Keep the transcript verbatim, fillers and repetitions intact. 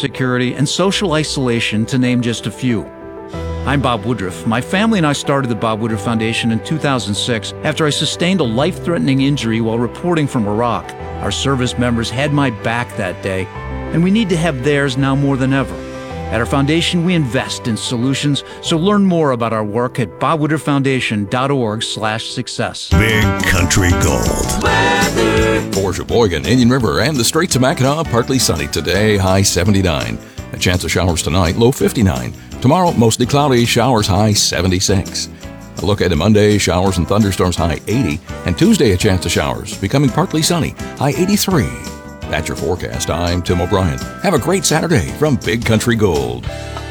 insecurity, and social isolation, to name just a few. I'm Bob Woodruff. My family and I started the Bob Woodruff Foundation in two thousand six after I sustained a life-threatening injury while reporting from Iraq. Our service members had my back that day, and we need to have theirs now more than ever. At our foundation, we invest in solutions, so learn more about our work at bob woodruff foundation dot org slash success. Big Country Gold. Weather. For Sheboygan, Indian River, and the Straits of Mackinac, partly sunny today, high seventy-nine. A chance of showers tonight, low fifty-nine. Tomorrow, mostly cloudy, showers, high seventy-six. A look at Monday, showers and thunderstorms, high eighty. And Tuesday, a chance of showers, becoming partly sunny, high eighty-three. That's your forecast. I'm Tim O'Brien. Have a great Saturday from Big Country Gold.